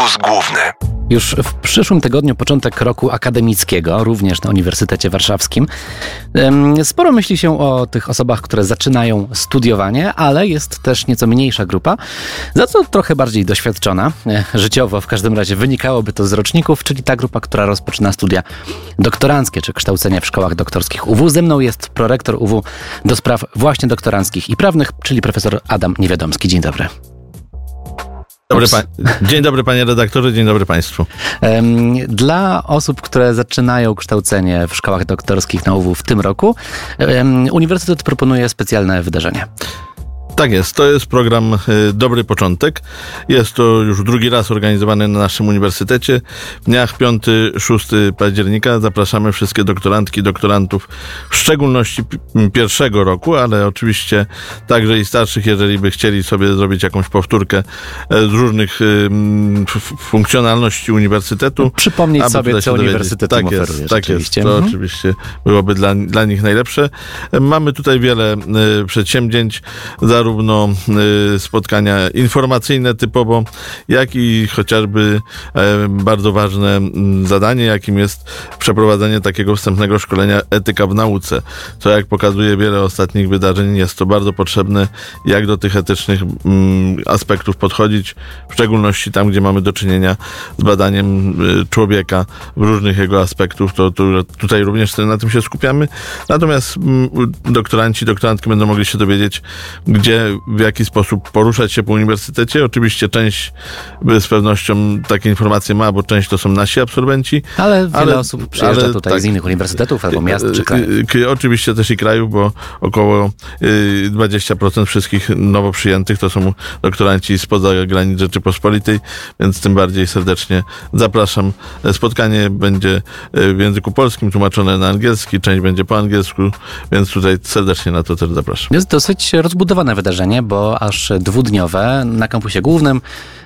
Kampus Główny. Już w przyszłym tygodniu początek roku akademickiego, również na Uniwersytecie Warszawskim. Sporo myśli się o tych osobach, które zaczynają studiowanie, ale jest też nieco mniejsza grupa, za co trochę bardziej doświadczona, życiowo w każdym razie wynikałoby to z roczników, czyli ta grupa, która rozpoczyna studia doktoranckie, czy kształcenie w szkołach doktorskich UW. Ze mną jest prorektor UW do spraw właśnie doktoranckich i prawnych, czyli profesor Adam Niewiadomski. Dzień dobry. Dzień dobry panie redaktorze, dzień dobry państwu. Dla osób, które zaczynają kształcenie w szkołach doktorskich na UW w tym roku, Uniwersytet proponuje specjalne wydarzenie. Tak jest, to jest program Dobry Początek. Jest to już drugi raz organizowany na naszym uniwersytecie. W dniach 5-6 października zapraszamy wszystkie doktorantki, doktorantów, w szczególności pierwszego roku, ale oczywiście także i starszych, jeżeli by chcieli sobie zrobić jakąś powtórkę z różnych funkcjonalności uniwersytetu. Przypomnieć sobie, co uniwersytet im oferuje. Tak jest, to oczywiście byłoby dla nich najlepsze. Mamy tutaj wiele przedsięwzięć, zarówno spotkania informacyjne typowo, jak i chociażby bardzo ważne zadanie, jakim jest przeprowadzenie takiego wstępnego szkolenia etyka w nauce. Co, jak pokazuje wiele ostatnich wydarzeń, jest to bardzo potrzebne, jak do tych etycznych aspektów podchodzić, w szczególności tam, gdzie mamy do czynienia z badaniem człowieka w różnych jego aspektów, to tutaj również na tym się skupiamy. Natomiast doktoranci, doktorantki będą mogli się dowiedzieć, gdzie, w jaki sposób poruszać się po uniwersytecie. Oczywiście część z pewnością takie informacje ma, bo część to są nasi absolwenci. Ale wiele osób przyjeżdża tutaj z innych uniwersytetów albo miast czy krajów. Oczywiście też i krajów, bo około 20% wszystkich nowo przyjętych to są doktoranci spoza granic Rzeczypospolitej, więc tym bardziej serdecznie zapraszam. Spotkanie będzie w języku polskim, tłumaczone na angielski, część będzie po angielsku, więc tutaj serdecznie na to też zapraszam. Jest dosyć rozbudowane wydarzenie, bo aż dwudniowe na kampusie głównym.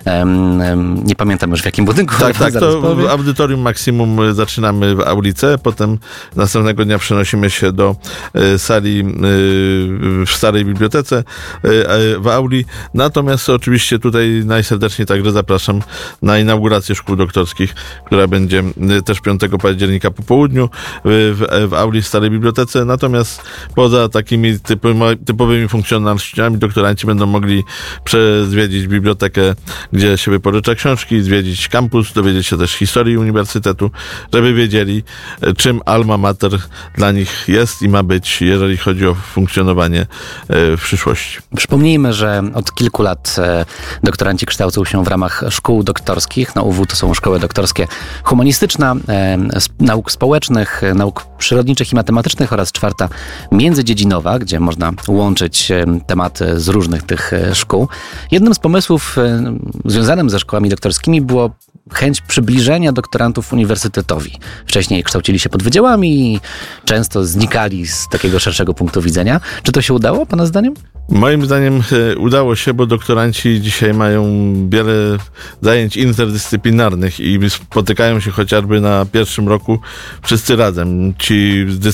Nie pamiętam już w jakim budynku. Tak, to w Audytorium Maksimum zaczynamy w aulice, potem następnego dnia przenosimy się do sali w Starej Bibliotece w auli. Natomiast oczywiście tutaj najserdeczniej także zapraszam na inaugurację szkół doktorskich, która będzie też 5 października po południu w auli w Starej Bibliotece. Natomiast poza takimi typowymi funkcjonalnościami doktoranci będą mogli zwiedzić bibliotekę, gdzie się wypożycza książki, zwiedzić kampus, dowiedzieć się też historii uniwersytetu, żeby wiedzieli, czym alma mater dla nich jest i ma być, jeżeli chodzi o funkcjonowanie w przyszłości. Przypomnijmy, że od kilku lat doktoranci kształcą się w ramach szkół doktorskich. Na UW to są szkoły doktorskie humanistyczna, nauk społecznych, nauk przyrodniczych i matematycznych oraz 4. międzydziedzinowa, gdzie można łączyć tematy z różnych tych szkół. Jednym z pomysłów związanym ze szkołami doktorskimi było chęć przybliżenia doktorantów uniwersytetowi. Wcześniej kształcili się pod wydziałami i często znikali z takiego szerszego punktu widzenia. Czy to się udało, pana zdaniem? Moim zdaniem udało się, bo doktoranci dzisiaj mają wiele zajęć interdyscyplinarnych i spotykają się chociażby na pierwszym roku wszyscy razem. Ci z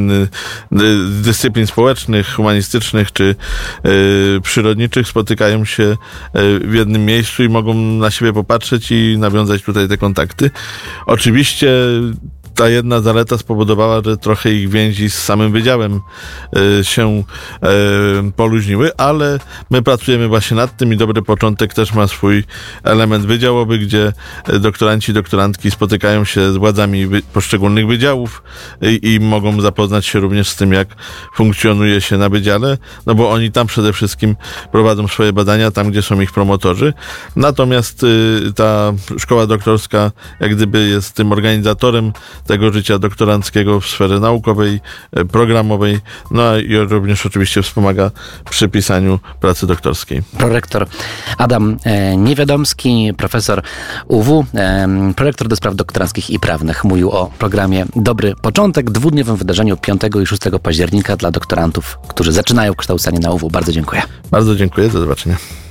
dyscyplin społecznych, humanistycznych czy przyrodniczych spotykają się w jednym miejscu i mogą na siebie popatrzeć i nawiązać tutaj te kontakty. Oczywiście ta jedna zaleta spowodowała, że trochę ich więzi z samym wydziałem się poluźniły, ale my pracujemy właśnie nad tym i Dobry Początek też ma swój element wydziałowy, gdzie doktoranci i doktorantki spotykają się z władzami poszczególnych wydziałów i mogą zapoznać się również z tym, jak funkcjonuje się na wydziale, no bo oni tam przede wszystkim prowadzą swoje badania, tam gdzie są ich promotorzy. Natomiast ta szkoła doktorska jak gdyby jest tym organizatorem tego życia doktoranckiego w sferze naukowej, programowej, no i również oczywiście wspomaga przy pisaniu pracy doktorskiej. Prorektor Adam Niewiadomski, profesor UW, prorektor do spraw doktoranckich i prawnych, mówił o programie Dobry Początek, dwudniowym wydarzeniu 5 i 6 października dla doktorantów, którzy zaczynają kształcenie na UW. Bardzo dziękuję. Bardzo dziękuję, do zobaczenia.